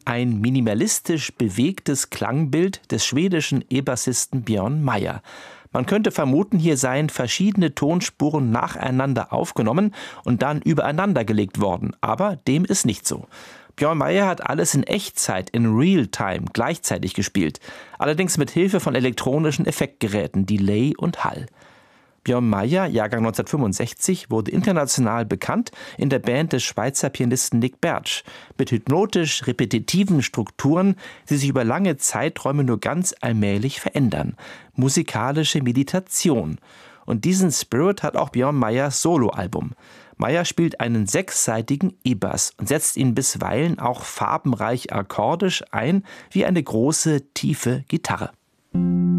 Ein minimalistisch bewegtes Klangbild des schwedischen E-Bassisten Björn Mayer. Man könnte vermuten, hier seien verschiedene Tonspuren nacheinander aufgenommen und dann übereinander gelegt worden. Aber dem ist nicht so. Björn Mayer hat alles in Echtzeit, in Realtime, gleichzeitig gespielt. Allerdings mit Hilfe von elektronischen Effektgeräten, Delay und Hall. Björn Mayer, Jahrgang 1965, wurde international bekannt in der Band des Schweizer Pianisten Nick Bertsch. Mit hypnotisch repetitiven Strukturen, die sich über lange Zeiträume nur ganz allmählich verändern. Musikalische Meditation. Und diesen Spirit hat auch Björn Mayers Soloalbum. Mayer spielt einen 6-saitigen E-Bass und setzt ihn bisweilen auch farbenreich akkordisch ein wie eine große, tiefe Gitarre.